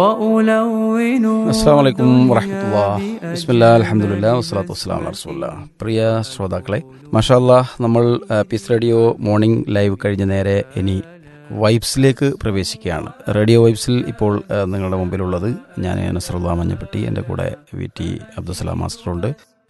അസ്സലാമു അലൈക്കും വറഹ്മത്തുള്ളാഹി. ബിസ്മില്ലാഹി അൽഹംദുലില്ലാഹി വസ്സലാത്തു വസ്സലാമു അലാ റസൂലില്ലാഹ്. പ്രിയ ശ്രോതാക്കളെ, മാഷാ അല്ലാഹ്, നമ്മൾ പീസ് റേഡിയോ മോർണിംഗ് ലൈവ് കഴിഞ്ഞ നേരെ ഇനി വൈബ്സിലേക്ക് പ്രവേശിക്കുകയാണ്. റേഡിയോ വൈബ്സിൽ ഇപ്പോൾ നിങ്ങളുടെ മുമ്പിലുള്ളത് ഞാൻ നസ്റുല്ലാ മഞ്ഞപ്പെട്ടി, എൻ്റെ കൂടെ VT അബ്ദുസലാം മാസ്റ്ററുണ്ട്.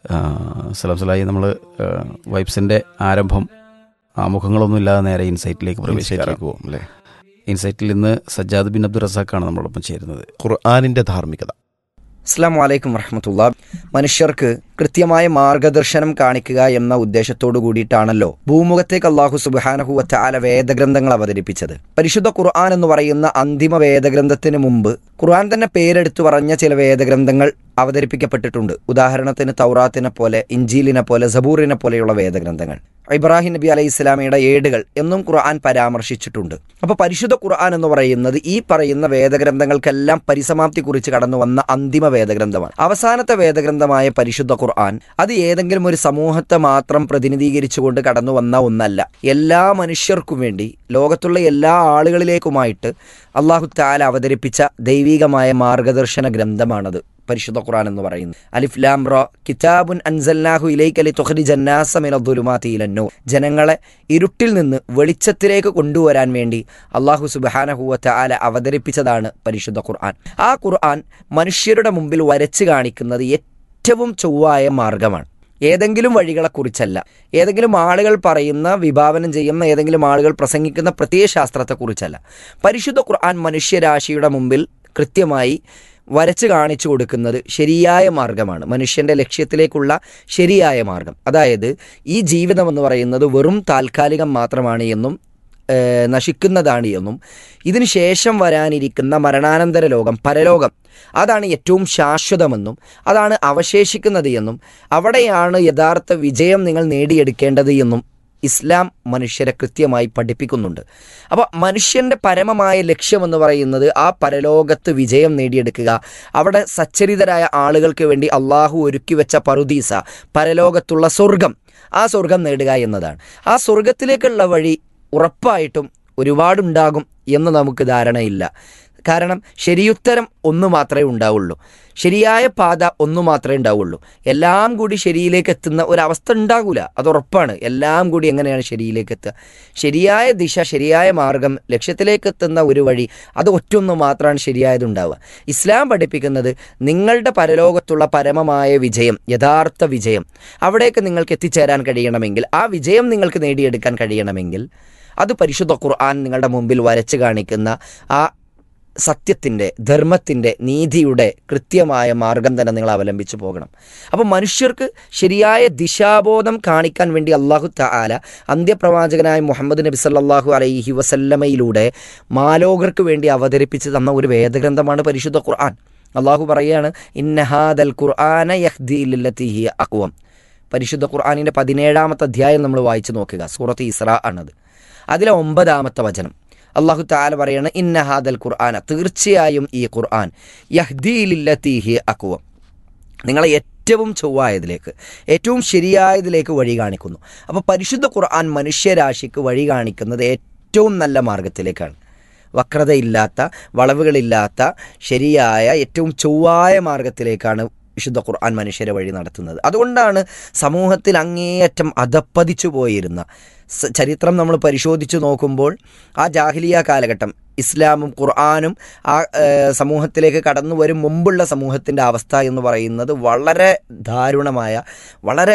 സലാം നമ്മൾ വൈബ്സിൻ്റെ ആരംഭം ആമുഖങ്ങളൊന്നും ഇല്ലാതെ നേരെ ഇൻസൈറ്റിലേക്ക് പ്രവേശിക്കാറാണ് അല്ലേ. ഇൻസൈറ്റിൽ ഇന്ന് സജ്ജാദ് ബിൻ അബ്ദുൾ റസാഖാണ് നമ്മളോടൊപ്പം ചേരുന്നത്. ഖുർആനിന്റെ ധാർമ്മികത. അസ്സലാമു അലൈക്കും വറഹ്മത്തുള്ളാഹി. മനുഷ്യർക്ക് കൃത്യമായ മാർഗദർശനം കാണിക്കുക എന്ന ഉദ്ദേശത്തോടു കൂടിയിട്ടാണല്ലോ ഭൂമുഖത്തേക്ക് അല്ലാഹു സുബ്ഹാനഹു വ തആല വേദഗ്രന്ഥങ്ങൾ അവതരിപ്പിച്ചത്. പരിശുദ്ധ ഖുർആൻ എന്ന് പറയുന്ന അന്തിമ വേദഗ്രന്ഥത്തിന് മുമ്പ് ഖുർആൻ തന്നെ പേരെടുത്തു പറഞ്ഞ ചില വേദഗ്രന്ഥങ്ങൾ അവതരിപ്പിക്കപ്പെട്ടിട്ടുണ്ട്. ഉദാഹരണത്തിന് തൗറാത്തിനെ പോലെ, ഇഞ്ചീലിനെ പോലെ, സബൂറിനെ പോലെയുള്ള വേദഗ്രന്ഥങ്ങൾ. ഇബ്രാഹിം നബി അലൈഹി ഇസ്ലാമയുടെ ഏടുകൾ എന്നും ഖുർആൻ പരാമർശിച്ചിട്ടുണ്ട്. അപ്പോൾ പരിശുദ്ധ ഖുർആൻ എന്ന് പറയുന്നത് ഈ പറയുന്ന വേദഗ്രന്ഥങ്ങൾക്കെല്ലാം പരിസമാപ്തി കുറിച്ച് കടന്നു വന്ന അന്തിമ വേദഗ്രന്ഥമാണ്. അവസാനത്തെ വേദഗ്രന്ഥമായ പരിശുദ്ധ ഖുർആൻ അത് ഏതെങ്കിലും ഒരു സമൂഹത്തെ മാത്രം പ്രതിനിധീകരിച്ചുകൊണ്ട് കടന്നു വന്ന ഒന്നല്ല. എല്ലാ മനുഷ്യർക്കും വേണ്ടി, ലോകത്തുള്ള എല്ലാ ആളുകളിലേക്കുമായിട്ട് അല്ലാഹു തആല അവതരിപ്പിച്ച ദൈവികമായ മാർഗദർശന ഗ്രന്ഥമാണത് പരിശുദ്ധ ഖുർആൻ എന്ന് പറയുന്നത്. അലിഫ് ലാം റ കിതാബുൻ അൻസൽനാഹു ഇലൈക ലിതുഖ്രിജന്നാസ മിനദ്ദുലുമാതി ഇലന്നൂർ. ജനങ്ങളെ ഇരുട്ടിൽ നിന്ന് വെളിച്ചത്തിലേക്ക് കൊണ്ടുവരാൻ വേണ്ടി അല്ലാഹു സുബ്ഹാനഹു വ തആല അവതരിപ്പിച്ചതാണ് പരിശുദ്ധ ഖുർആൻ. ആ ഖുർആൻ മനുഷ്യരുടെ മുമ്പിൽ വരച്ചു കാണിക്കുന്നത് ഏറ്റവും ചൊവ്വായ മാർഗമാണ്. ഏതെങ്കിലും വഴികളെക്കുറിച്ചല്ല, ഏതെങ്കിലും ആളുകൾ പറയുന്ന, വിഭാവനം ചെയ്യുന്ന, ഏതെങ്കിലും ആളുകൾ പ്രസംഗിക്കുന്ന പ്രത്യയശാസ്ത്രത്തെക്കുറിച്ചല്ല. പരിശുദ്ധ ഖുർആൻ മനുഷ്യരാശിയുടെ മുമ്പിൽ കൃത്യമായി വരച്ച് കാണിച്ചു കൊടുക്കുന്നത് ശരിയായ മാർഗമാണ്, മനുഷ്യൻ്റെ ലക്ഷ്യത്തിലേക്കുള്ള ശരിയായ മാർഗം. അതായത് ഈ ജീവിതം എന്ന് പറയുന്നത് വെറും താൽക്കാലികം മാത്രമാണ് എന്നും നശിക്കുന്നതാണ് എന്നും ഇതിനു ശേഷം വരാനിരിക്കുന്ന മരണാനന്തര ലോകം, പരലോകം, അതാണ് ഏറ്റവും ശാശ്വതമെന്നും അതാണ് അവശേഷിക്കുന്നത് എന്നും അവിടെയാണ് യഥാർത്ഥ വിജയം നിങ്ങൾ നേടിയെടുക്കേണ്ടത് എന്നും ഇസ്ലാം മനുഷ്യരെ കൃത്യമായി പഠിപ്പിക്കുന്നുണ്ട്. അപ്പോൾ മനുഷ്യൻ്റെ പരമമായ ലക്ഷ്യമെന്ന് പറയുന്നത് ആ പരലോകത്ത് വിജയം നേടിയെടുക്കുക, അവിടെ സച്ചരിതരായ ആളുകൾക്ക് വേണ്ടി അള്ളാഹു ഒരുക്കി വെച്ച പറുദീസ, പരലോകത്തുള്ള സ്വർഗം, ആ സ്വർഗം നേടുക എന്നതാണ്. ആ സ്വർഗത്തിലേക്കുള്ള വഴി ഉറപ്പായിട്ടും ഒരുപാടുണ്ടാകും എന്ന് നമുക്ക് ധാരണയില്ല. കാരണം ശരിയുത്തരം ഒന്ന് മാത്രമേ ഉണ്ടാവുള്ളൂ, ശരിയായ പാത ഒന്ന് മാത്രമേ ഉണ്ടാവുള്ളൂ. എല്ലാം കൂടി ശരിയിലേക്ക് എത്തുന്ന ഒരവസ്ഥ ഉണ്ടാകില്ല, അത് ഉറപ്പാണ്. എല്ലാം കൂടി എങ്ങനെയാണ് ശരിയിലേക്ക് എത്തുക? ശരിയായ ദിശ, ശരിയായ മാർഗം, ലക്ഷ്യത്തിലേക്ക് എത്തുന്ന ഒരു വഴി, അത് ഒറ്റൊന്ന് മാത്രമാണ് ശരിയായതുണ്ടാവുക. ഇസ്ലാം പഠിപ്പിക്കുന്നത് നിങ്ങളുടെ പരലോകത്തുള്ള പരമമായ വിജയം, യഥാർത്ഥ വിജയം, അവിടേക്ക് നിങ്ങൾക്ക് എത്തിച്ചേരാൻ കഴിയണമെങ്കിൽ, ആ വിജയം നിങ്ങൾക്ക് നേടിയെടുക്കാൻ കഴിയണമെങ്കിൽ അത് പരിശുദ്ധ ഖുർആൻ നിങ്ങളുടെ മുമ്പിൽ വരച്ച് കാണിക്കുന്ന ആ സത്യത്തിൻ്റെ, ധർമ്മത്തിൻ്റെ, നീതിയുടെ കൃത്യമായ മാർഗം തന്നെ നിങ്ങൾ അവലംബിച്ച് പോകണം. അപ്പോൾ മനുഷ്യർക്ക് ശരിയായ ദിശാബോധം കാണിക്കാൻ വേണ്ടി അല്ലാഹു തആല അന്ത്യപ്രവാചകനായ മുഹമ്മദ് നബി സല്ലല്ലാഹു അലൈഹി വസല്ലമയിലൂടെ മാലോകർക്ക് വേണ്ടി അവതരിപ്പിച്ച് തന്ന ഒരു വേദഗ്രന്ഥമാണ് പരിശുദ്ധ ഖുർആൻ. അല്ലാഹു പറയുകയാണ്, ഇന്ന ഹാദൽ ഖുർആന യഹ്ദി ലില്ലതി ഹിയ അഖ്വം. പരിശുദ്ധ ഖുർആനിൻ്റെ 17-ാമത്തെ അധ്യായം നമ്മൾ വായിച്ചു നോക്കുക, സൂറത്ത് ഇസ്രാ ആണത്. അതിലെ 9-ാമത്തെ വചനം അല്ലാഹു തആല പറയാണ്, ഇന്ന ഹാദൽ ഖുർആന, തീർച്ചയായും ഈ ഖുർആൻ, യഹ്ദി ലില്ലതി ഹിയ അഖ്വം, നിങ്ങളെ ഏറ്റവും ചൊവ്വായതിലേക്ക്, ഏറ്റവും ശരിയായതിലേക്ക് വഴി കാണിക്കുന്നു. അപ്പോൾ പരിശുദ്ധ ഖുർആൻ മനുഷ്യരാശിക്ക് വഴി കാണിക്കുന്നത് ഏറ്റവും നല്ല മാർഗത്തിലേക്കാണ്. വക്രതയില്ലാത്ത, വളവുകളില്ലാത്ത, ശരിയായ, ഏറ്റവും ചൊവ്വായ മാർഗത്തിലേക്കാണ് വിശുദ്ധ ഖുർആൻ മനുഷ്യരെ വഴി നടത്തുന്നത്. അതുകൊണ്ടാണ് സമൂഹത്തിൽ അങ്ങേയറ്റം അധപ്പതിച്ചു പോയിരുന്ന ചരിത്രം നമ്മൾ പരിശോധിച്ച് നോക്കുമ്പോൾ ആ ജാഹിലിയ കാലഘട്ടം, ഇസ്ലാമും ഖുർആനും ആ സമൂഹത്തിലേക്ക് കടന്നു വരും മുമ്പുള്ള സമൂഹത്തിൻ്റെ അവസ്ഥ എന്ന് പറയുന്നത് വളരെ ദാരുണമായ, വളരെ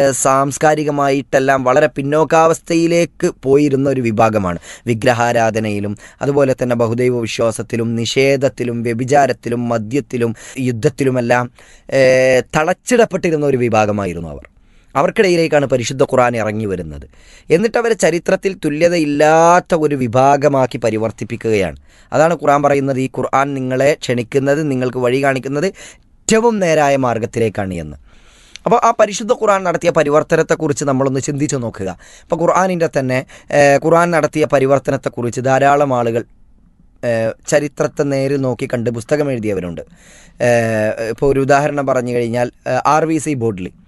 സാംസ്കാരികമായിട്ടെല്ലാം വളരെ പിന്നോക്കാവസ്ഥയിലേക്ക് പോയിരുന്ന ഒരു വിഭാഗമാണ്. വിഗ്രഹാരാധനയിലും അതുപോലെ തന്നെ ബഹുദൈവ വിശ്വാസത്തിലും നിഷേധത്തിലും വ്യഭിചാരത്തിലും മദ്യത്തിലും യുദ്ധത്തിലുമെല്ലാം തളച്ചിടപ്പെട്ടിരുന്ന ഒരു വിഭാഗമായിരുന്നു അവർ. അവർക്കിടയിലേക്കാണ് പരിശുദ്ധ ഖുർആൻ ഇറങ്ങി വരുന്നത്. എന്നിട്ട് അവരെ ചരിത്രത്തിൽ തുല്യതയില്ലാത്ത ഒരു വിഭാഗമാക്കി പരിവർത്തിപ്പിക്കുകയാണ്. അതാണ് ഖുർആൻ പറയുന്നത്, ഈ ഖുർആൻ നിങ്ങളെ ക്ഷണിക്കുന്നത്, നിങ്ങൾക്ക് വഴി കാണിക്കുന്നത് ഏറ്റവും നേരായ മാർഗത്തിലേക്കാണ് എന്ന്. അപ്പോൾ ആ പരിശുദ്ധ ഖുർആൻ നടത്തിയ പരിവർത്തനത്തെക്കുറിച്ച് നമ്മളൊന്ന് ചിന്തിച്ചു നോക്കുക. ഇപ്പോൾ ഖുർആനിൻ്റെ തന്നെ ഖുർആൻ നടത്തിയ പരിവർത്തനത്തെക്കുറിച്ച് ധാരാളം ആളുകൾ ചരിത്രത്തെ നേരിൽ നോക്കി കണ്ട് പുസ്തകം എഴുതിയവരുണ്ട്. ഇപ്പോൾ ഒരു ഉദാഹരണം പറഞ്ഞു കഴിഞ്ഞാൽ RVC ബോഡ്ലി,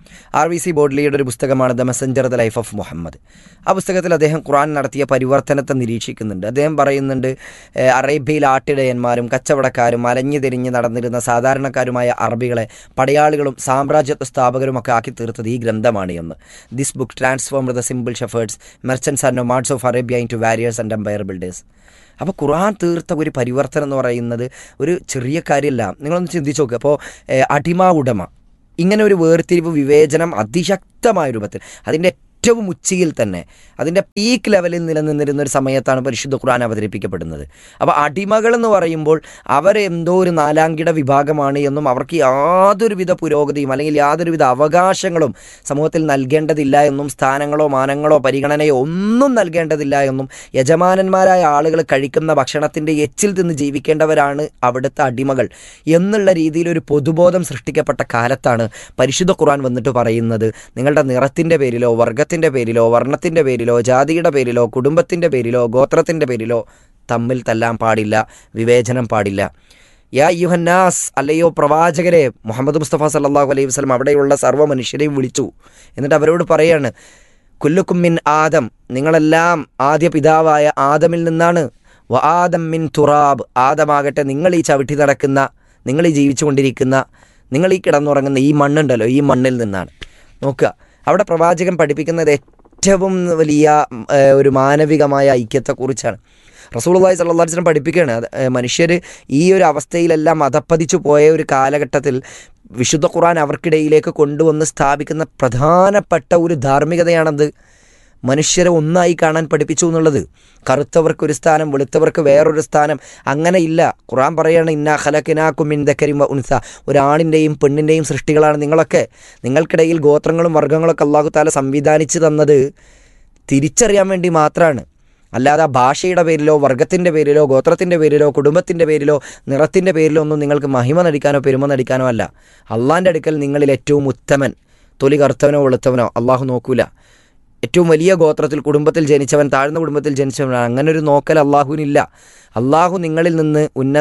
RVC ബോഡ്ലിയുടെ ഒരു പുസ്തകമാണ് the messenger the life of Muhammad. ആ പുസ്തകത്തിൽ അദ്ദേഹം ഖുർആൻ നടത്തിയ പരിവർത്തനത്തെ നിരീക്ഷിക്കുന്നുണ്ട്. അദ്ദേഹം പറയുന്നുണ്ട്, അറേബ്യയിൽ ആട്ടിടയന്മാരും കച്ചവടക്കാരും അലഞ്ഞു തിരിഞ്ഞ് നടന്നിരുന്ന സാധാരണക്കാരുമായ അറബികളെ പടയാളികളും സാമ്രാജ്യത്വ സ്ഥാപകരുമൊക്കെ ആക്കി തീർത്തത് ഈ ഗ്രന്ഥമാണ് എന്ന്. This book transformed the simple ഷെഫേർഡ്സ് merchants and nomads of Arabia in to warriors and Empire builders. അപ്പോൾ ഖുർആൻ തീർത്ത ഒരു പരിവർത്തനം എന്ന് പറയുന്നത് ഒരു ചെറിയ കാര്യമല്ല. നിങ്ങളൊന്ന് ചിന്തിച്ച് നോക്കുക. അപ്പോൾ അടിമ ഉടമ ഇങ്ങനെ ഒരു വേർതിരിവ് വിവേചനം അതിശക്തമായ രൂപത്തിൽ അതിൻ്റെ ഏറ്റവും ഉച്ചിയിൽ തന്നെ അതിൻ്റെ പീക്ക് ലെവലിൽ നിലനിന്നിരുന്ന ഒരു സമയത്താണ് പരിശുദ്ധ ഖുർആൻ അവതരിപ്പിക്കപ്പെടുന്നത്. അപ്പോൾ അടിമകൾ എന്ന് പറയുമ്പോൾ അവരെന്തോ ഒരു നാലാംകിട വിഭാഗമാണ് എന്നും അവർക്ക് യാതൊരുവിധ പുരോഗതിയും അല്ലെങ്കിൽ യാതൊരുവിധ അവകാശങ്ങളും സമൂഹത്തിൽ നൽകേണ്ടതില്ല എന്നും സ്ഥാനങ്ങളോ മാനങ്ങളോ പരിഗണനയോ ഒന്നും നൽകേണ്ടതില്ല എന്നും യജമാനന്മാരായ ആളുകൾ കഴിക്കുന്ന ഭക്ഷണത്തിൻ്റെ എച്ചിൽ തിന്ന് ജീവിക്കേണ്ടവരാണ് അവിടുത്തെ അടിമകൾ എന്നുള്ള രീതിയിൽ ഒരു പൊതുബോധം സൃഷ്ടിക്കപ്പെട്ട കാലത്താണ് പരിശുദ്ധ ഖുർആൻ വന്നിട്ട് പറയുന്നത്, നിങ്ങളുടെ നിറത്തിൻ്റെ പേരിലോ വർഗത്തിൻ്റെ പേരിലോ വർണ്ണത്തിൻ്റെ പേരിലോ ജാതിയുടെ പേരിലോ കുടുംബത്തിൻ്റെ പേരിലോ ഗോത്രത്തിൻ്റെ പേരിലോ തമ്മിൽ തല്ലാൻ പാടില്ല, വിവേചനം പാടില്ല. യാ യുഹന്നാസ്, അല്ലയോ പ്രവാചകരെ, മുഹമ്മദ് മുസ്തഫ സല്ലല്ലാഹു അലൈഹി വസല്ലം അവിടെയുള്ള സർവ്വ മനുഷ്യരെയും വിളിച്ചു. എന്നിട്ട് അവരോട് പറയാണ്, കുല്ലുക്കും മിൻ ആദം, നിങ്ങളെല്ലാം ആദ്യ പിതാവായ ആദമിൽ നിന്നാണ്. വ ആദം മിൻ തുറാബ്, ആദമാകട്ടെ നിങ്ങൾ ഈ ചവിട്ടി നടക്കുന്ന, നിങ്ങൾ ഈ ജീവിച്ചുകൊണ്ടിരിക്കുന്ന, നിങ്ങൾ ഈ കിടന്നുറങ്ങുന്ന ഈ മണ്ണുണ്ടല്ലോ, ഈ മണ്ണിൽ നിന്നാണ്. നോക്കുക, അവിടെ പ്രവാചകൻ പഠിപ്പിക്കുന്നത് ഏറ്റവും വലിയ ഒരു മാനവികമായ ഐക്യത്തെക്കുറിച്ചാണ്. റസൂലുള്ളാഹി സ്വല്ലല്ലാഹു അലൈഹി വസല്ലം പഠിപ്പിക്കുകയാണ്, മനുഷ്യർ ഈ ഒരു അവസ്ഥയിലെല്ലാം അധപ്പതിച്ചു പോയ ഒരു കാലഘട്ടത്തിൽ വിശുദ്ധ ഖുർആൻ അവർക്കിടയിലേക്ക് കൊണ്ടുവന്ന് സ്ഥാപിക്കുന്ന പ്രധാനപ്പെട്ട ഒരു ധാർമ്മികതയാണത്. മനുഷ്യരെ ഒന്നായി കാണാൻ പഠിപ്പിച്ചു എന്നുള്ളത്. കറുത്തവർക്കൊരു സ്ഥാനം, വെളുത്തവർക്ക് വേറൊരു സ്ഥാനം, അങ്ങനെ ഇല്ല. ഖുർആൻ പറയാണ്, ഇന്നാ ഖലഖനാകും മിൻ ദക്കരിൻ വ ഉൻസ, ഒരാണിൻ്റെയും പെണ്ണിൻ്റെയും സൃഷ്ടികളാണ് നിങ്ങളൊക്കെ. നിങ്ങൾക്കിടയിൽ ഗോത്രങ്ങളും വർഗ്ഗങ്ങളൊക്കെ അല്ലാഹു തആല സംവിധാനിച്ച് തന്നത് തിരിച്ചറിയാൻ വേണ്ടി മാത്രമാണ്. അല്ലാതെ ഭാഷയുടെ പേരിലോ വർഗത്തിൻ്റെ പേരിലോ ഗോത്രത്തിൻ്റെ പേരിലോ കുടുംബത്തിൻ്റെ പേരിലോ നിറത്തിൻ്റെ പേരിലോ ഒന്നും നിങ്ങൾക്ക് മഹിമ നടിക്കാനോ പെരുമ നടിക്കാനോ അല്ല. അള്ളാൻ്റെ അടുക്കൽ നിങ്ങളിൽ ഏറ്റവും ഉത്തമൻ തൊലി കറുത്തവനോ വെളുത്തവനോ അള്ളാഹു നോക്കൂല. ഏറ്റവും വലിയ ഗോത്രത്തിൽ കുടുംബത്തിൽ ജനിച്ചവൻ താഴ്ന്ന കുടുംബത്തിൽ ജനിച്ചവനാണ്, അങ്ങനെ ഒരു നോക്കൽ അള്ളാഹുവിനില്ല. അള്ളാഹു നിങ്ങളിൽ നിന്ന്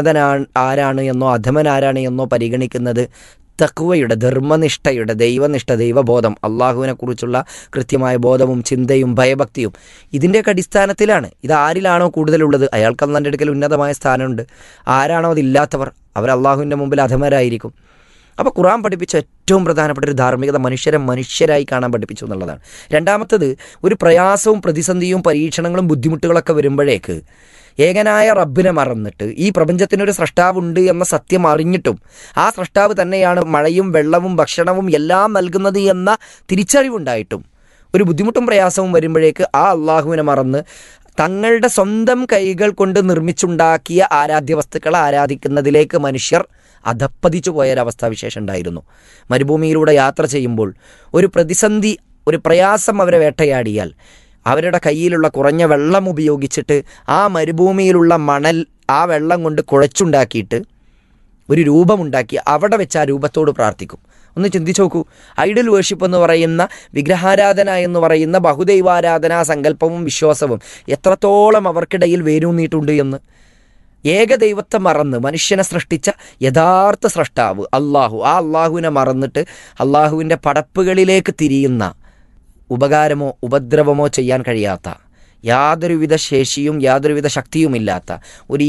ആരാണ് എന്നോ അധമൻ ആരാണ് എന്നോ പരിഗണിക്കുന്നത് തഖ്വയുടെ, ധർമ്മനിഷ്ഠയുടെ, ദൈവനിഷ്ഠ, ദൈവബോധം, അള്ളാഹുവിനെക്കുറിച്ചുള്ള കൃത്യമായ ബോധവും ചിന്തയും ഭയഭക്തിയും ഇതിൻ്റെയൊക്കെ അടിസ്ഥാനത്തിലാണ്. ഇത് ആരിലാണോ കൂടുതലുള്ളത് അയാൾക്ക് അള്ളാൻ്റെ അടുക്കൽ ഉന്നതമായ സ്ഥാനമുണ്ട്. ആരാണോ അതില്ലാത്തവർ അവർ അള്ളാഹുവിൻ്റെ മുമ്പിൽ അധമരായിരിക്കും. അപ്പോൾ ഖുർആൻ പഠിപ്പിച്ച ഏറ്റവും പ്രധാനപ്പെട്ട ഒരു ധാർമ്മികത മനുഷ്യരെ മനുഷ്യരായി കാണാൻ പഠിപ്പിച്ചു എന്നുള്ളതാണ്. രണ്ടാമത്തത്, ഒരു പ്രയാസവും പ്രതിസന്ധിയും പരീക്ഷണങ്ങളും ബുദ്ധിമുട്ടുകളൊക്കെ വരുമ്പോഴേക്ക് ഏകനായ റബ്ബിനെ മറന്നിട്ട് ഈ പ്രപഞ്ചത്തിനൊരു സ്രഷ്ടാവുണ്ട് എന്ന സത്യം അറിഞ്ഞിട്ടും ആ സ്രഷ്ടാവ് തന്നെയാണ് മഴയും വെള്ളവും ഭക്ഷണവും എല്ലാം നൽകുന്നത് എന്ന തിരിച്ചറിവുണ്ടായിട്ടും ഒരു ബുദ്ധിമുട്ടും പ്രയാസവും വരുമ്പോഴേക്ക് ആ അള്ളാഹുവിനെ മറന്ന് തങ്ങളുടെ സ്വന്തം കൈകൾ കൊണ്ട് നിർമ്മിച്ചുണ്ടാക്കിയ ആരാധ്യ വസ്തുക്കളെ ആരാധിക്കുന്നതിലേക്ക് മനുഷ്യർ അധപ്പതിച്ചു പോയൊരവസ്ഥാവിശേഷം ഉണ്ടായിരുന്നു. മരുഭൂമിയിലൂടെ യാത്ര ചെയ്യുമ്പോൾ ഒരു പ്രതിസന്ധി, ഒരു പ്രയാസം അവരെ വേട്ടയാടിയാൽ അവരുടെ കയ്യിലുള്ള കുറഞ്ഞ വെള്ളം ഉപയോഗിച്ചിട്ട് ആ മരുഭൂമിയിലുള്ള മണൽ ആ വെള്ളം കൊണ്ട് കുഴച്ചുണ്ടാക്കിയിട്ട് ഒരു രൂപമുണ്ടാക്കി അവിടെ വെച്ച് ആ രൂപത്തോട് പ്രാർത്ഥിക്കും. ഒന്ന് ചിന്തിച്ചു നോക്കൂ. ഐഡൽ വേർഷിപ്പ് എന്ന് പറയുന്ന വിഗ്രഹാരാധന എന്ന് പറയുന്ന ബഹുദൈവാരാധനാ സങ്കല്പവും വിശ്വാസവും എത്രത്തോളം അവർക്കിടയിൽ വേരൂന്നിയിട്ടുണ്ട് എന്ന്. ഏകദൈവത്തെ മറന്ന് മനുഷ്യനെ സൃഷ്ടിച്ച യഥാർത്ഥ സ്രഷ്ടാവ് അള്ളാഹു, ആ അള്ളാഹുവിനെ മറന്നിട്ട് അള്ളാഹുവിൻ്റെ പടപ്പുകളിലേക്ക് തിരിയുന്ന, ഉപകാരമോ ഉപദ്രവമോ ചെയ്യാൻ കഴിയാത്ത, യാതൊരുവിധ ശേഷിയും യാതൊരുവിധ ശക്തിയുമില്ലാത്ത, ഒരു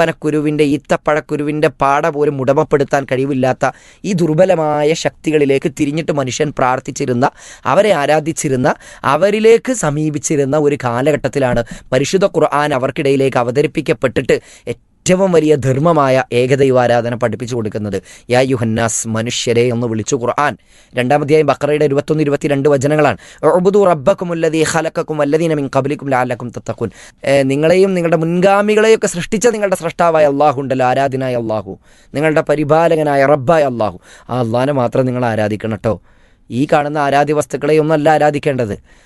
ഈത്തപ്പഴക്കുരുവിൻ്റെ പാട പോലും ഉടമപ്പെടുത്താൻ കഴിവില്ലാത്ത ഈ ദുർബലമായ ശക്തികളിലേക്ക് തിരിഞ്ഞിട്ട് മനുഷ്യൻ പ്രാർത്ഥിച്ചിരുന്ന, അവരെ ആരാധിച്ചിരുന്ന, അവരിലേക്ക് സമീപിച്ചിരുന്ന ഒരു കാലഘട്ടത്തിലാണ് പരിശുദ്ധ ഖുർആൻ അവർക്കിടയിലേക്ക് അവതരിപ്പിക്കപ്പെട്ടിട്ട് ഏറ്റവും വലിയ ധർമ്മമായ ഏകദൈവാരാധന പഠിപ്പിച്ചു കൊടുക്കുന്നത്. യാ യുഹന്നാസ്, മനുഷ്യരെ എന്ന് വിളിച്ചു ഖുർആൻ. രണ്ടാമധ്യായം ബഖറയുടെ 21-22 വചനങ്ങളാണ്. ഉഅ്ബുദു റബ്ബക്കുമുല്ലദീ ഖലഖക്കും വല്ലദീന മിൻ ഖബ്ലിക്കും ലഅല്ലക്കും തത്തഖൂൻ. നിങ്ങളെയും നിങ്ങളുടെ മുൻഗാമികളെയൊക്കെ സൃഷ്ടിച്ച നിങ്ങളുടെ സ്രഷ്ടാവായ അള്ളാഹു ഉണ്ടല്ലോ, ആരാധനായ അള്ളാഹു, നിങ്ങളുടെ പരിപാലകനായ റബ്ബായ അള്ളാഹു, ആ അള്ളാഹിനെ മാത്രം നിങ്ങൾ ആരാധിക്കണം കേട്ടോ. ഈ കാണുന്ന ആരാധ്യ വസ്തുക്കളെയൊന്നല്ല ആരാധിക്കേണ്ടത്.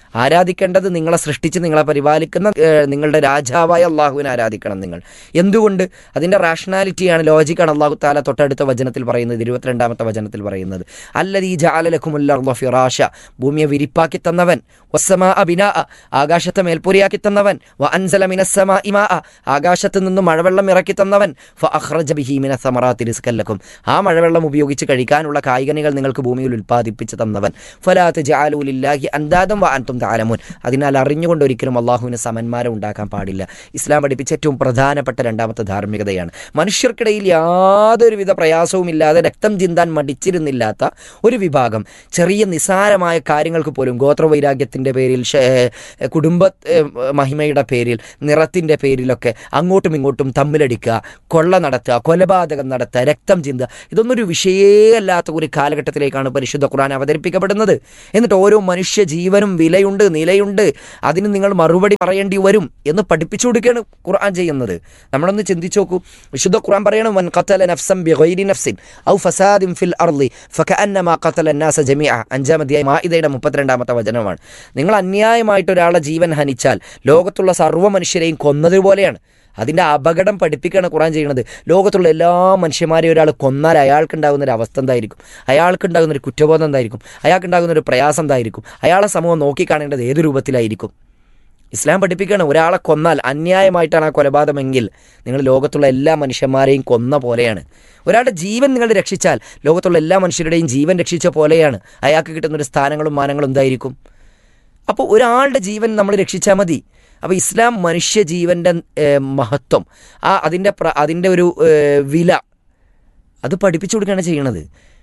ആരാധിക്കേണ്ടത് നിങ്ങളെ സൃഷ്ടിച്ച് നിങ്ങളെ പരിപാലിക്കുന്ന നിങ്ങളുടെ രാജാവായ അള്ളാഹുവിനെ ആരാധിക്കണം നിങ്ങൾ. എന്തുകൊണ്ട്? അതിൻ്റെ റാഷണാലിറ്റിയാണ്, ലോജിക്കാണ് അള്ളാഹു താല തൊട്ടടുത്ത വചനത്തിൽ പറയുന്നത്, 22-ാമത്തെ വചനത്തിൽ പറയുന്നത്. അല്ലദീ ജഅല ലക്കുമുൽ അർള ഫിറാശ, ഭൂമിയെ വിരിപ്പാക്കി തന്നവൻ, വസ്സമാഅ ബിനാഅ, ആകാശത്തെ മേൽപ്പുരയാക്കി തന്നവൻ, വ അൻസല മിനസ്സമാഇ മാഅ, ആകാശത്ത് നിന്ന് മഴവെള്ളം ഇറക്കി തന്നവൻ, ഫഅഖ്റജ ബിഹി മിനസ് സമറാത്തി റിസ്കൻ ലക്കും, ആ മഴവെള്ളം ഉപയോഗിച്ച് കഴിക്കാനുള്ള കായ്കനികൾ നിങ്ങൾക്ക് ഭൂമിയിൽ ഉൽപ്പാദിപ്പിച്ച് തന്നവൻ. ഫലാ തജഅലൂ ലില്ലാഹി അൻദാദൻ വ അൻതും തഅലമൂൻ, അതിനാൽ അറിഞ്ഞുകൊണ്ട് ഒരിക്കലും അള്ളാഹുവിന് സമന്മാരെ ഉണ്ടാക്കാൻ പാടില്ല. ഇസ്ലാം പഠിപ്പിച്ച ഏറ്റവും പ്രധാനപ്പെട്ട രണ്ടാമത്തെ ധാർമ്മികതയാണ്. മനുഷ്യർക്കിടയിൽ യാതൊരുവിധ പ്രയാസവുമില്ലാതെ രക്തം ചിന്താൻ മടിച്ചിരുന്നില്ലാത്ത ഒരു വിഭാഗം ചെറിയ നിസാരമായ കാര്യങ്ങൾക്ക് പോലും ഗോത്രവൈരാഗ്യത്തിൻ്റെ പേരിൽ, കുടുംബ മഹിമയുടെ പേരിൽ, നിറത്തിൻ്റെ പേരിലൊക്കെ അങ്ങോട്ടും ഇങ്ങോട്ടും തമ്മിലടിക്കുക, കൊള്ള നടത്തുക, കൊലപാതകം നടത്തുക, രക്തം ചിന്തുക, ഇതൊന്നൊരു വിഷയമല്ലാത്ത ഒരു കാലഘട്ടത്തിലേക്കാണ് പരിശുദ്ധ ഖുർആൻ അവതരിപ്പിക്കപ്പെടുന്നത്. എന്നിട്ട് ഓരോ മനുഷ്യ ജീവനും വിലയുണ്ട്, നിലയുണ്ട്, അതിന് നിങ്ങൾ മറുപടി പറയേണ്ടി വരും എന്ന് പഠിപ്പിച്ചു കൊടുക്കുകയാണ് ഖുർആൻ ചെയ്യുന്നത്. നമ്മളൊന്ന് ചിന്തിച്ചു നോക്കൂ. വിശുദ്ധ ഖുർആൻ പറയണം, മൻ ഖതല നഫ്സൻ ബിഗൈരി നഫ്സിൻ ഔ ഫസാദിൻ ഫിൽ അർളി ഫകഅന്നമാ ഖതല അന്നാസ ജമീഅ. 5-ാം അധ്യായം മാഇദയുടെ 32-ാമത്തെ വചനമാണ്. നിങ്ങൾ അന്യായമായിട്ട് ഒരാളെ ജീവൻ ഹനിച്ചാൽ ലോകത്തുള്ള സർവ്വ മനുഷ്യരെയും കൊന്നതുപോലെയാണ്. അതിൻ്റെ അപകടം പഠിപ്പിക്കുകയാണ് ഖുർആൻ ചെയ്യുന്നത്. ലോകത്തുള്ള എല്ലാ മനുഷ്യന്മാരെയും ഒരാൾ കൊന്നാൽ അയാൾക്കുണ്ടാകുന്നൊരു അവസ്ഥ എന്തായിരിക്കും? അയാൾക്കുണ്ടാകുന്നൊരു കുറ്റബോധം എന്തായിരിക്കും? അയാൾക്കുണ്ടാകുന്നൊരു പ്രയാസം എന്തായിരിക്കും? അയാളെ സമൂഹം നോക്കിക്കാണേണ്ടത് ഏത് രൂപത്തിലായിരിക്കും? ഇസ്ലാം പഠിപ്പിക്കുകയാണ്, ഒരാളെ കൊന്നാൽ, അന്യായമായിട്ടാണ് ആ കൊലപാതകമെങ്കിൽ, നിങ്ങൾ ലോകത്തുള്ള എല്ലാ മനുഷ്യന്മാരെയും കൊന്ന പോലെയാണ്. ഒരാളുടെ ജീവൻ നിങ്ങൾ രക്ഷിച്ചാൽ ലോകത്തുള്ള എല്ലാ മനുഷ്യരുടെയും ജീവൻ രക്ഷിച്ച പോലെയാണ്. അയാൾക്ക് കിട്ടുന്നൊരു സ്ഥാനങ്ങളും മാനങ്ങളും എന്തായിരിക്കും? അപ്പോൾ ഒരാളുടെ ജീവൻ നമ്മൾ രക്ഷിച്ചാൽ മതി. അപ്പോൾ ഇസ്ലാം മനുഷ്യ ജീവൻ്റെ മഹത്വം, അതിൻ്റെ ഒരു വില അത് പഠിപ്പിച്ചു കൊടുക്കുകയാണ് ചെയ്യണത്.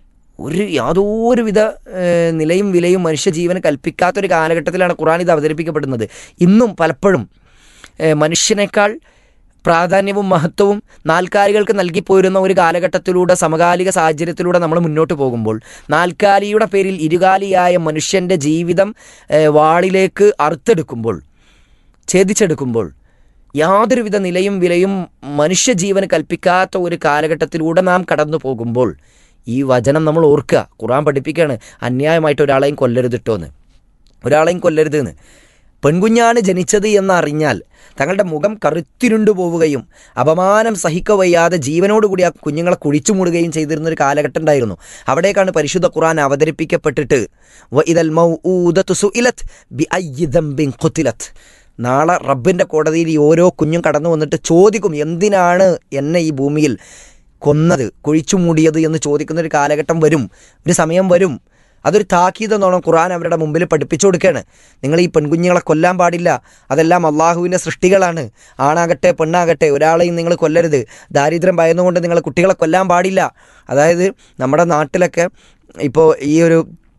യാതൊരുവിധ നിലയും വിലയും മനുഷ്യജീവന് കൽപ്പിക്കാത്തൊരു കാലഘട്ടത്തിലാണ് ഖുർആൻ ഇത് അവതരിപ്പിക്കപ്പെടുന്നത്. ഇന്നും പലപ്പോഴും മനുഷ്യനേക്കാൾ പ്രാധാന്യവും മഹത്വവും നാൽക്കാലികൾക്ക് നൽകിപ്പോരുന്ന ഒരു കാലഘട്ടത്തിലൂടെ, സമകാലിക സാഹചര്യത്തിലൂടെ നമ്മൾ മുന്നോട്ട് പോകുമ്പോൾ, നാൽക്കാലിയുടെ പേരിൽ ഇരുകാലിയായ മനുഷ്യൻ്റെ ജീവിതം വാളിലേക്ക് അറുത്തെടുക്കുമ്പോൾ, ഛേദിച്ചെടുക്കുമ്പോൾ, യാതൊരുവിധ നിലയും വിലയും മനുഷ്യജീവന് കൽപ്പിക്കാത്ത ഒരു കാലഘട്ടത്തിലൂടെ നാം കടന്നു പോകുമ്പോൾ ഈ വചനം നമ്മൾ ഓർക്കുക. ഖുർആൻ പഠിപ്പിക്കുകയാണ്, അന്യായമായിട്ട് ഒരാളെയും കൊല്ലരുതിട്ടോന്ന്, ഒരാളെയും കൊല്ലരുതെന്ന്. പെൺകുഞ്ഞാണ് ജനിച്ചത് എന്നറിഞ്ഞാൽ തങ്ങളുടെ മുഖം കറുത്തിരുണ്ടു പോവുകയും അപമാനം സഹിക്കവയ്യാതെ ജീവനോടുകൂടി ആ കുഞ്ഞുങ്ങളെ കുഴിച്ചു മൂടുകയും ചെയ്തിരുന്നൊരു കാലഘട്ടം ഉണ്ടായിരുന്നു. അവിടേക്കാണ് പരിശുദ്ധ ഖുർആൻ അവതരിപ്പിക്കപ്പെട്ടിട്ട് വഇദൽ മൗഊദതു സുഇലത് ബിഅയ്യി ദംബിൻ ഖുതിലത്, നാളെ റബ്ബിൻ്റെ കോടതിയിൽ ഈ ഓരോ കുഞ്ഞും കടന്നു വന്നിട്ട് ചോദിക്കും, എന്തിനാണ് എന്നെ ഈ ഭൂമിയിൽ കൊന്നത്, കുഴിച്ചു മൂടിയത് എന്ന് ചോദിക്കുന്നൊരു കാലഘട്ടം വരും, ഒരു സമയം വരും. അതൊരു താക്കീതെന്നോണം ഖുർആൻ അവരുടെ മുമ്പിൽ പഠിപ്പിച്ചു കൊടുക്കുകയാണ്. നിങ്ങൾ ഈ പെൺകുഞ്ഞുങ്ങളെ കൊല്ലാൻ പാടില്ല, അതെല്ലാം അള്ളാഹുവിൻ്റെ സൃഷ്ടികളാണ്. ആണാകട്ടെ പെണ്ണാകട്ടെ ഒരാളെയും നിങ്ങൾ കൊല്ലരുത്. ദാരിദ്ര്യം ഭയന്നുകൊണ്ട് നിങ്ങൾ കുട്ടികളെ കൊല്ലാൻ പാടില്ല. അതായത് നമ്മുടെ നാട്ടിലൊക്കെ ഇപ്പോൾ ഈ ഒരു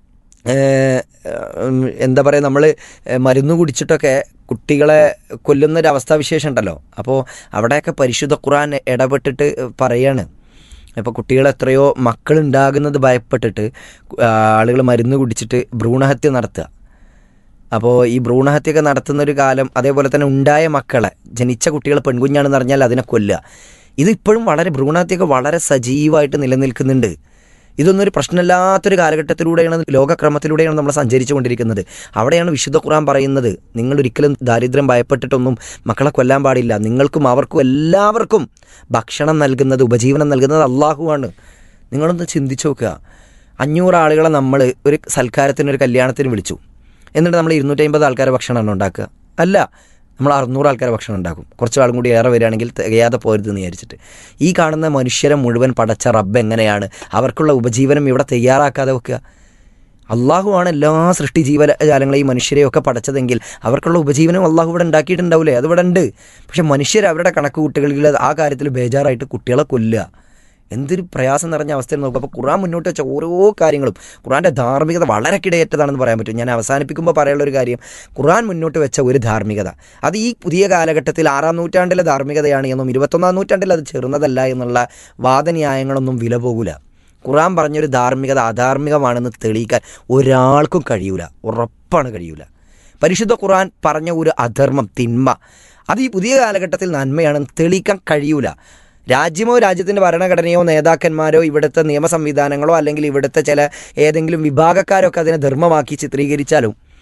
എന്താ പറയുക, നമ്മൾ മരുന്ന് കുടിച്ചിട്ടൊക്കെ കുട്ടികളെ കൊല്ലുന്നൊരവസ്ഥാവിശേഷം ഉണ്ടല്ലോ. അപ്പോൾ അവിടെയൊക്കെ പരിശുദ്ധ ഖുർആൻ ഇടപെട്ടിട്ട് പറയാണ്, ഇപ്പോൾ കുട്ടികൾ എത്രയോ മക്കളുണ്ടാകുന്നത് ഭയപ്പെട്ടിട്ട് ആളുകൾ മരുന്ന് കുടിച്ചിട്ട് ഭ്രൂണഹത്യ നടത്തുക. അപ്പോൾ ഈ ഭ്രൂണഹത്യയൊക്കെ നടത്തുന്നൊരു കാലം, അതേപോലെ തന്നെ ഉണ്ടായ മക്കളെ, ജനിച്ച കുട്ടികൾ പെൺകുഞ്ഞാണെന്ന് അറിഞ്ഞാൽ അതിനെ കൊല്ലുക. ഇതിപ്പോഴും ഭ്രൂണഹത്യയൊക്കെ വളരെ സജീവമായിട്ട് നിലനിൽക്കുന്നുണ്ട്. ഇതൊന്നൊരു പ്രശ്നമില്ലാത്തൊരു കാലഘട്ടത്തിലൂടെയാണ്, ലോകക്രമത്തിലൂടെയാണ് നമ്മൾ സഞ്ചരിച്ചു കൊണ്ടിരിക്കുന്നത്. അവിടെയാണ് വിശുദ്ധ ഖുർആൻ പറയുന്നത്, നിങ്ങളൊരിക്കലും ദാരിദ്ര്യം ഭയപ്പെട്ടിട്ടൊന്നും മക്കളെ കൊല്ലാൻ പാടില്ല. നിങ്ങൾക്കും അവർക്കും എല്ലാവർക്കും ഭക്ഷണം നൽകുന്നത്, ഉപജീവനം നൽകുന്നത് അള്ളാഹുവാണ്. നിങ്ങളൊന്ന് ചിന്തിച്ചു നോക്കുക. 500 ആളുകളെ നമ്മൾ ഒരു സൽക്കാരത്തിന്, ഒരു കല്യാണത്തിന് വിളിച്ചു, എന്നിട്ട് നമ്മൾ 250 ആൾക്കാരെ ഭക്ഷണമാണ് ഉണ്ടാക്കുക? അല്ല, നമ്മൾ 600 ആൾക്കാരെ ഭക്ഷണം ഉണ്ടാക്കും. കുറച്ച് ആളും കൂടി ഏറെ വരികയാണെങ്കിൽ തികയാതെ പോരുതെന്ന് വിചാരിച്ചിട്ട്. ഈ കാണുന്ന മനുഷ്യരെ മുഴുവൻ പടച്ച റബ്ബ് എങ്ങനെയാണ് അവർക്കുള്ള ഉപജീവനം ഇവിടെ തയ്യാറാക്കാതെ വെക്കുക? അള്ളാഹുവാണ് എല്ലാ സൃഷ്ടി ജീവജാലങ്ങളെയും മനുഷ്യരെയൊക്കെ പടച്ചതെങ്കിൽ അവർക്കുള്ള ഉപജീവനം അള്ളാഹു ഇവിടെ ഉണ്ടാക്കിയിട്ടുണ്ടാവില്ലേ? അതിവിടെ ഉണ്ട്. പക്ഷെ മനുഷ്യർ അവരുടെ കണക്ക് കൂട്ടുകളിൽ ആ കാര്യത്തിൽ ബേജാറായിട്ട് കുട്ടികളെ കൊല്ലുക. എന്തൊരു പ്രയാസം നിറഞ്ഞ അവസ്ഥയിൽ നോക്കുക. അപ്പോൾ ഖുർആൻ മുന്നോട്ട് വെച്ച ഓരോ കാര്യങ്ങളും, ഖുർആൻ്റെ ധാർമ്മികത വളരെ കിടയേറ്റതാണെന്ന് പറയാൻ പറ്റും. ഞാൻ അവസാനിപ്പിക്കുമ്പോൾ പറയാനുള്ളൊരു കാര്യം, ഖുർആൻ മുന്നോട്ട് വെച്ച ഒരു ധാർമ്മികത അത് ഈ പുതിയ കാലഘട്ടത്തിൽ 6-ാം നൂറ്റാണ്ടിലെ ധാർമ്മികതയാണ് എന്നും 21-ാം നൂറ്റാണ്ടിൽ അത് ചെറുന്നതല്ല എന്നുള്ള വാദന്യായങ്ങളൊന്നും വില പോകില്ല. ഖുർആൻ പറഞ്ഞൊരു ധാർമ്മികത അധാർമികമാണെന്ന് തെളിയിക്കാൻ ഒരാൾക്കും കഴിയൂല, ഉറപ്പാണ് കഴിയൂല. പരിശുദ്ധ ഖുർആൻ പറഞ്ഞ ഒരു അധർമ്മം, തിന്മ, അത് ഈ പുതിയ കാലഘട്ടത്തിൽ നന്മയാണെന്ന് തെളിയിക്കാൻ കഴിയൂല. രാജ്യമോ രാജ്യത്തിൻ്റെ ഭരണഘടനയോ നേതാക്കന്മാരോ ഇവിടുത്തെ നിയമ സംവിധാനങ്ങളോ അല്ലെങ്കിൽ ഇവിടുത്തെ ചില ഏതെങ്കിലും വിഭാഗക്കാരൊക്കെ അതിനെ ധർമ്മമാക്കി ചിത്രീകരിച്ചാലും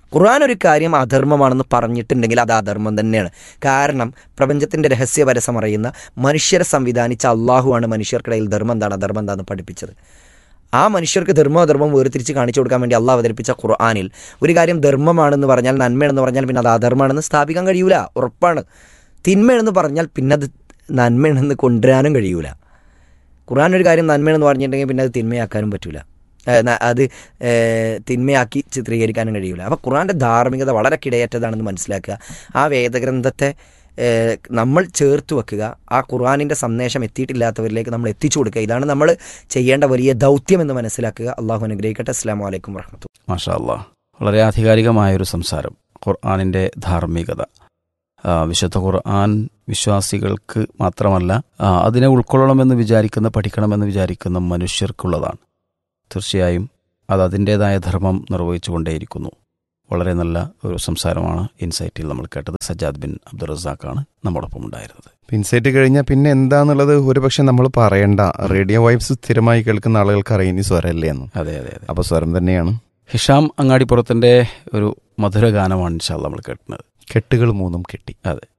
ഖുർആൻ ഒരു കാര്യം അധർമ്മമാണെന്ന് പറഞ്ഞിട്ടുണ്ടെങ്കിൽ അത് അധർമ്മം തന്നെയാണ്. കാരണം പ്രപഞ്ചത്തിൻ്റെ രഹസ്യപരസം അറിയുന്ന മനുഷ്യരെ സംവിധാനിച്ച അള്ളാഹുവാണ് മനുഷ്യർക്കിടയിൽ ധർമ്മം എന്താണ് അധർമ്മം എന്താണെന്ന് പഠിപ്പിച്ചത്. ആ മനുഷ്യർക്ക് ധർമ്മം വേർതിരിച്ച് കാണിച്ചു കൊടുക്കാൻ വേണ്ടി അള്ളാഹ് അവതരിപ്പിച്ച ഖുർആനിൽ ഒരു കാര്യം ധർമ്മമാണെന്ന് പറഞ്ഞാൽ, നന്മയാണെന്ന് പറഞ്ഞാൽ പിന്നെ അത് അധർമ്മമാണെന്ന് സ്ഥാപിക്കാൻ കഴിയൂല, ഉറപ്പാണ്. തിന്മയാണെന്ന് പറഞ്ഞാൽ പിന്നെ അത് നന്മയാണെന്ന് കൊണ്ടുവരാനും കഴിയൂല. ഖുർആൻ ഒരു കാര്യം നന്മയാണെന്ന് പറഞ്ഞിട്ടുണ്ടെങ്കിൽ പിന്നെ അത് തിന്മയാക്കാനും പറ്റൂല, അത് തിന്മയാക്കി ചിത്രീകരിക്കാനും കഴിയൂല. അപ്പോൾ ഖുർആൻ്റെ ധാർമ്മികത വളരെ കിടയറ്റതാണെന്ന് മനസ്സിലാക്കുക. ആ വേദഗ്രന്ഥത്തെ നമ്മൾ ചേർത്ത് വെക്കുക. ആ ഖുർആനിൻ്റെ സന്ദേശം എത്തിയിട്ടില്ലാത്തവരിലേക്ക് നമ്മൾ എത്തിച്ചു കൊടുക്കുക. ഇതാണ് നമ്മൾ ചെയ്യേണ്ട വലിയ ദൗത്യമെന്ന് മനസ്സിലാക്കുക. അള്ളാഹു അനുഗ്രഹിക്കട്ടെ. അസ്സലാമു അലൈക്കും വറഹ്മത്തുള്ളാഹി. മാഷാ അല്ലാഹ്, വളരെ ആധികാരികമായൊരു സംസാരം. ഖുർആനിൻ്റെ ധാർമ്മികത, വിശുദ്ധ ഖുർആൻ വിശ്വാസികൾക്ക് മാത്രമല്ല, അതിനെ ഉൾക്കൊള്ളണമെന്ന് വിചാരിക്കുന്ന, പഠിക്കണമെന്ന് വിചാരിക്കുന്ന മനുഷ്യർക്കുള്ളതാണ്. തീർച്ചയായും അത് അതിൻ്റേതായ ധർമ്മം നിർവഹിച്ചുകൊണ്ടേയിരിക്കുന്നു. വളരെ നല്ല ഒരു സംസാരമാണ് ഇൻസൈറ്റിൽ നമ്മൾ കേട്ടത്. സജ്ജാദ് ബിൻ അബ്ദുൾ റസാഖാണ് നമ്മോടൊപ്പം ഉണ്ടായിരുന്നത്. ഇൻസൈറ്റ് കഴിഞ്ഞാൽ പിന്നെ എന്താന്നുള്ളത് ഒരുപക്ഷെ നമ്മൾ പറയണ്ട. റേഡിയോ വൈബ്സ് സ്ഥിരമായി കേൾക്കുന്ന ആളുകൾക്ക് അറിയാം ഇനി സ്വരമല്ലേ എന്ന്. അതെ അതെ അതെ, അപ്പോൾ സ്വരം തന്നെയാണ്. ഹിഷാം അങ്ങാടിപ്പുറത്തിൻ്റെ ഒരു മധുര ഗാനമാണ് ഇൻഷാ അല്ലാഹ് നമ്മൾ കേൾക്കുന്നത്. കെട്ടുകൾ മൂന്നും കെട്ടി. അതെ.